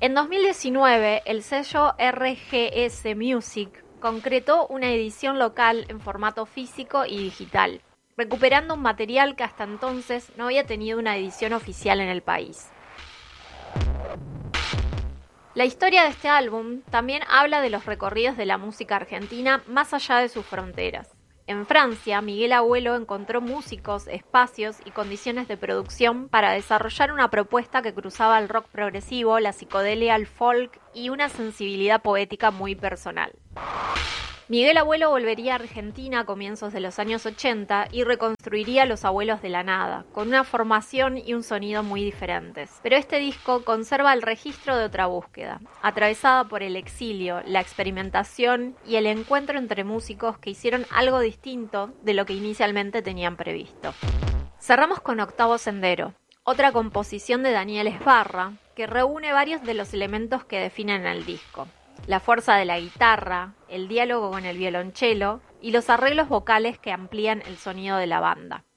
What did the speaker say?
En 2019, el sello RGS Music concretó una edición local en formato físico y digital, recuperando un material que hasta entonces no había tenido una edición oficial en el país. La historia de este álbum también habla de los recorridos de la música argentina más allá de sus fronteras. En Francia, Miguel Abuelo encontró músicos, espacios y condiciones de producción para desarrollar una propuesta que cruzaba el rock progresivo, la psicodelia, el folk y una sensibilidad poética muy personal. Miguel Abuelo volvería a Argentina a comienzos de los años 80 y reconstruiría Los Abuelos de la Nada, con una formación y un sonido muy diferentes. Pero este disco conserva el registro de otra búsqueda, atravesada por el exilio, la experimentación y el encuentro entre músicos que hicieron algo distinto de lo que inicialmente tenían previsto. Cerramos con Octavo Sendero, otra composición de Daniel Esbarra, que reúne varios de los elementos que definen el disco. La fuerza de la guitarra, el diálogo con el violonchelo y los arreglos vocales que amplían el sonido de la banda.